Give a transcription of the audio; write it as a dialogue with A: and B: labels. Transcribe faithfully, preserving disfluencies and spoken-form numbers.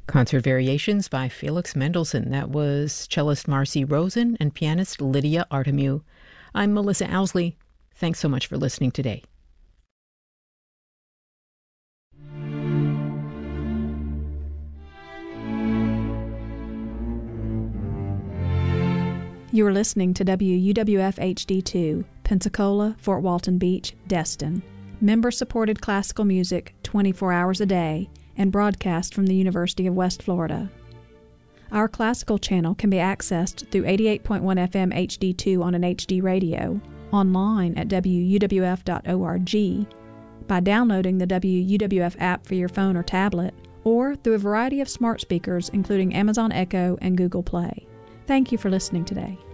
A: Concert Variations by Felix Mendelssohn. That was cellist Marcy Rosen and pianist Lydia Artemu. I'm Melissa Owsley. Thanks so much for listening today.
B: You are listening to W U W F H D two, Pensacola, Fort Walton Beach, Destin. Member-supported classical music twenty-four hours a day and broadcast from the University of West Florida. Our classical channel can be accessed through eighty-eight point one F M H D two on an H D radio, online at W U W F dot org, by downloading the W U W F app for your phone or tablet, or through a variety of smart speakers including Amazon Echo and Google Play. Thank you for listening today.